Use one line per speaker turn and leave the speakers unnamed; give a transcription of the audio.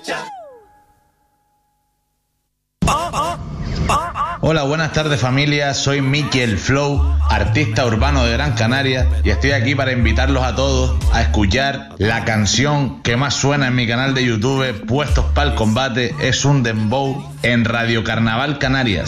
Hola, buenas tardes familia, soy Miki el Flow, artista urbano de Gran Canaria, y estoy aquí para invitarlos a todos a escuchar la canción que más suena en mi canal de YouTube, Puestos para el Combate, es un dembow en Radio Carnaval Canarias.